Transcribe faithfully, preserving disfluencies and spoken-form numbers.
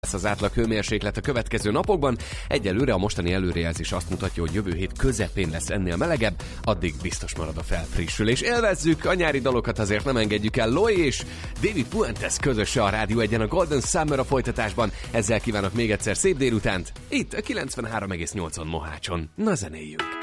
lesz az átlag hőmérséklet a következő napokban. Egyelőre a mostani előrejelzés azt mutatja, hogy jövő hét közepén lesz ennél melegebb, addig biztos marad a felfrissülés. Élvezzük, a nyári dalokat azért nem engedjük el. Loi és David Puentes közöse a Rádió egyen a Golden Summer a folytatásban. Ezzel kívánok még egyszer szép délutánt, itt a kilencvenhárom egész nyolcon Mohácson. Na zenéljünk!